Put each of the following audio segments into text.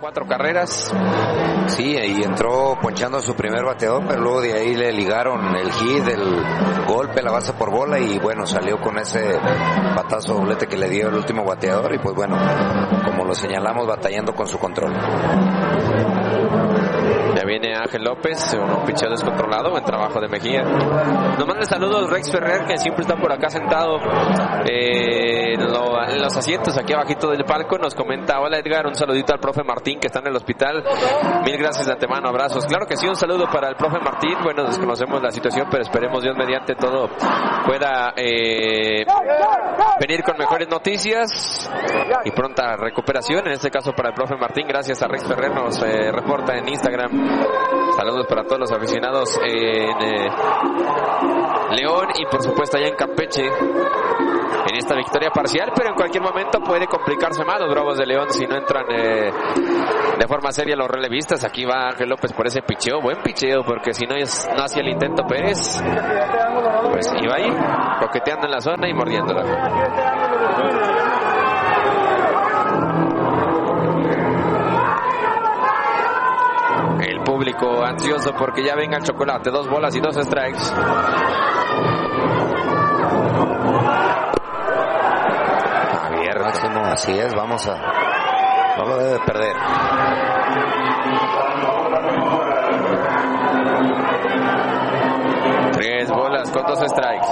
4 carreras. Sí, y entró ponchando a su primer bateador, pero luego de ahí le ligaron el hit, el golpe, la base por bola, y bueno, salió con ese batazo doblete que le dio el último bateador, y pues bueno, como lo señalamos, batallando con su control. Ya viene Ángel López, un picheo descontrolado, buen trabajo de Mejía. Nos manda saludos Rex Ferrer, que siempre está por acá sentado en los asientos aquí abajito del palco. Nos comenta: hola Edgar, un saludito al profe Martín, que está en el hospital. Mil gracias de antemano, abrazos. Claro que sí, un saludo para el profe Martín. Bueno, desconocemos la situación, pero esperemos Dios mediante todo pueda venir con mejores noticias y pronta recuperación, en este caso para el profe Martín. Gracias a Rex Ferrer, nos reporta en Instagram. Saludos para todos los aficionados en León y por supuesto allá en Campeche en esta victoria parcial, pero en cualquier momento puede complicarse más los Bravos de León si no entran de forma seria los relevistas. Aquí va Ángel López por ese picheo, buen picheo, porque si no hacía el intento Pérez, pues iba ahí coqueteando en la zona y mordiéndola. El público ansioso porque ya venga el chocolate. 2 bolas y 2 strikes. Abierto. Máximo, así es, no lo debe perder. Tres bolas con 2 strikes.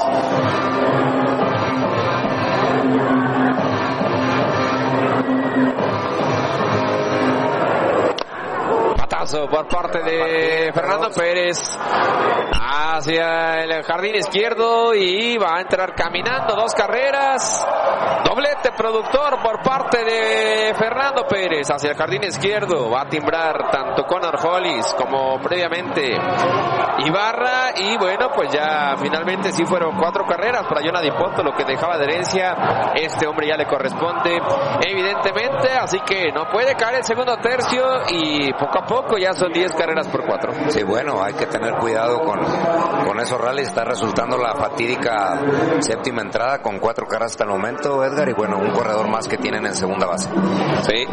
Por parte de Fernando Pérez hacia el jardín izquierdo y va a entrar caminando. 2 carreras, doblete productor por parte de Fernando Pérez hacia el jardín izquierdo. Va a timbrar tanto Connor Hollis como previamente Ibarra, y bueno, pues ya finalmente sí fueron 4 carreras para Jonah Dipoto, lo que dejaba de herencia. Este hombre ya le corresponde evidentemente, así que no puede caer el segundo tercio y poco a poco ya son 10 carreras por 4. Sí, bueno, hay que tener cuidado con esos rallies. Está resultando la fatídica séptima entrada con 4 carreras hasta el momento, Edgar, y bueno, un corredor más que tienen en segunda base. Sí.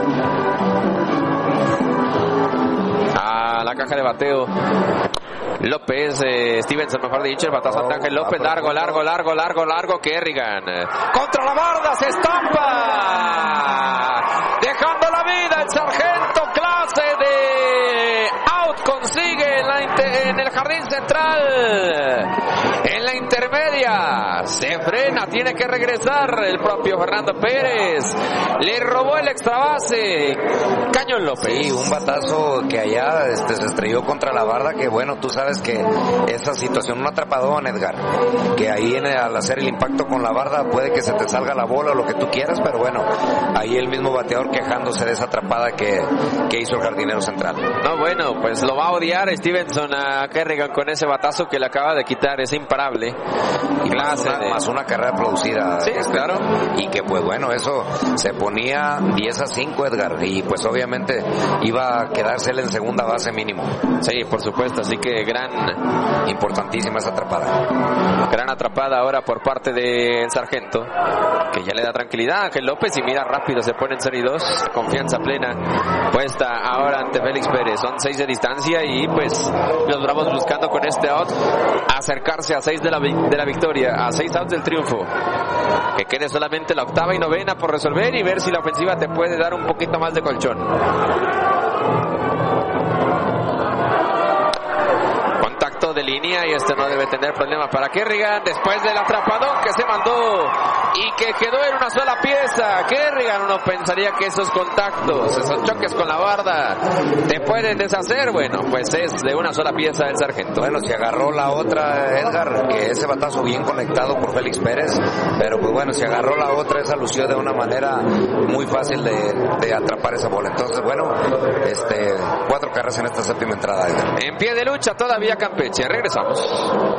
A la caja de bateo López, Stevenson, mejor dicho, el batazo de Ángel López, largo, Kerrigan contra la barda, se estampa, dejando la vida el sargento, clase de out consigue en el jardín central, en la intermedia, se frena, tiene que regresar el propio Fernando Pérez, le robó el extra base Cañón López. Sí, un batazo que allá se estrelló contra la barda, que bueno, tú sabes que esa situación, un atrapadón, Edgar, que ahí al hacer el impacto con la barda puede que se te salga la bola o lo que tú quieras, pero bueno, ahí el mismo bateador quejándose de esa atrapada que hizo el jardinero central. No, bueno, pues lo va a odiar Stevenson a Kerrigan con ese batazo que le acaba de quitar, es imparable. Y más una carrera producida. Sí, claro. Y que pues bueno, eso se ponía 10-5, Edgar, y pues obviamente iba a quedarse él en segunda base mínimo. Sí, por supuesto, así que importantísima esa atrapada. Gran atrapada ahora por parte del sargento, que ya le da tranquilidad a Ángel López y mira rápido, se pone en 0 y 2, confianza plena puesta ahora ante Félix Pérez. Son 6 de distancia y pues los Bravos buscando con este out acercarse a 6 de la victoria, a 6 outs del triunfo. Que quede solamente la octava y novena por resolver y ver si la ofensiva te puede dar un poquito más de colchón. Contacto de línea y este no debe tener problema para Kerrigan después del atrapadón que se mandó y que quedó en una sola pieza. Kerrigan, uno pensaría que esos contactos, esos choques con la barda te pueden deshacer. Bueno, pues es de una sola pieza el sargento. Bueno, se agarró la otra, Edgar, que ese batazo bien conectado por Félix Pérez, pero pues bueno, se agarró la otra, esa lució de una manera muy fácil de atrapar esa bola. Entonces, bueno, 4 carreras en esta séptima entrada, Edgar. En pie de lucha todavía Campeche. Regresamos.